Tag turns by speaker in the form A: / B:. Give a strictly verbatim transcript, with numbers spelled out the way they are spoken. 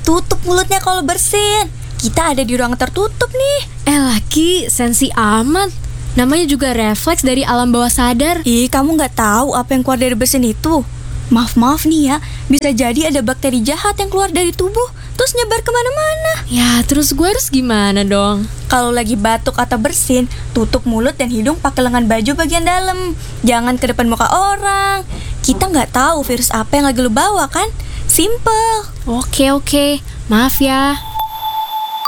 A: tutup mulutnya kalau bersin. Kita ada di ruang tertutup nih.
B: Eh laki, sensi amat. Namanya juga refleks dari alam bawah sadar.
A: Ih, kamu nggak tahu apa yang keluar dari bersin itu? Maaf-maaf nih ya, bisa jadi ada bakteri jahat yang keluar dari tubuh, terus nyebar kemana-mana.
B: Ya, terus gue harus gimana dong?
A: Kalau lagi batuk atau bersin, tutup mulut dan hidung pakai lengan baju bagian dalam. Jangan ke depan muka orang. Kita nggak tahu virus apa yang lagi lu bawa kan? Simple.
B: Oke, oke. Maaf ya.